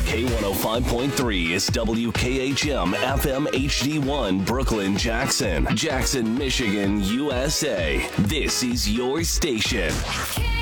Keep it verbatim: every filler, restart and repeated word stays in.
K one oh five point three is W K H M F M H D one Brooklyn, Jackson. Jackson, Michigan, U S A. This is your station.